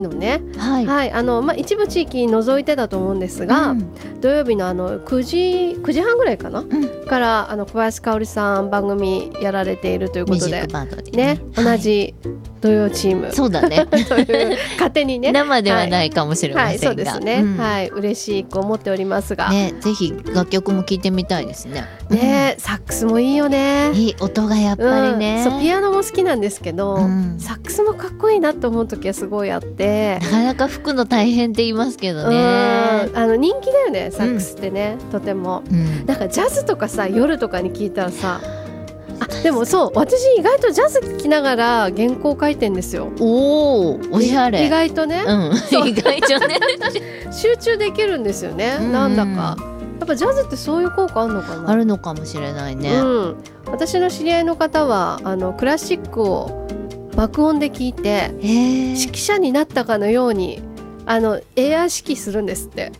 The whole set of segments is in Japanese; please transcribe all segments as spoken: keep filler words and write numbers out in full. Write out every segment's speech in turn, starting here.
のね、 はい、 はい、あのまあ、一部地域除いてだと思うんですが、うん、土曜日のあのくじ、くじはんぐらいかな、うん、からあの小林香織さん番組やられているということで、 ミュージックバンドでね、 ね、 同じ土曜チーム、 そうだねという勝手にね生ではないかもしれませんが、 はいはい、そうですね、うん、はい、嬉しく思っておりますが、 ね、ぜひ楽曲も聴いてみたいですね。 ね、うん、サックスもいいよね。 いい音がやっぱりね、 うん、そうピアノも好きなんですけど、 うん、 サックスもかっこいいなと思う時はすごいあって、 なかなか吹くの大変って言いますけどね、 うん、あの人気だよねサックスってね、うん、とても、うん、なんかジャズとかさ夜とかに聞いたらさ、あでもそう私意外とジャズ聴きながら原稿書いてんですよ。 おー、おしゃれ。 意外とね、 うん、意外とね集中できるんですよね、うん、なんだかやっぱジャズってそういう効果あるのかな。 あるのかもしれないね、 うん、私の知り合いの方はあのクラシックを爆音で聞いて指揮者になったかのようにあのエア指揮するんですって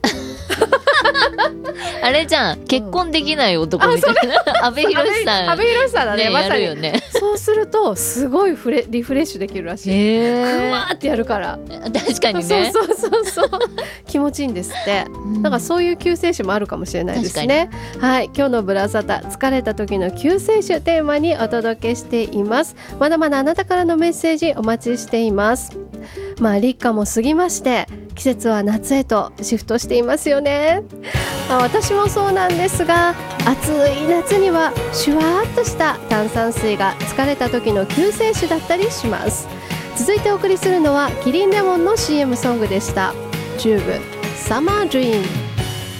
あれじゃん、結婚できない男みたいな、阿部寛さん阿部寛さんだね、まさにやるよね。 そうするとすごいフレリフレッシュできるらしい。クワーってやるから。 確かにね、 そうそうそうそう気持ちいいんですって、うん、だからそういう救世主もあるかもしれないですね。はい、今日のブラサタ、疲れた時の救世主テーマにお届けしています。まだまだあなたからのメッセージお待ちしています。まあ立夏も過ぎまして季節は夏へとシフトしていますよね。まあ、私もそうなんですが、暑い夏にはシュワーっとした炭酸水が疲れた時の救世主だったりします。続いてお送りするのはキリンレモンの シーエム ソングでした。チューブサマードリーム。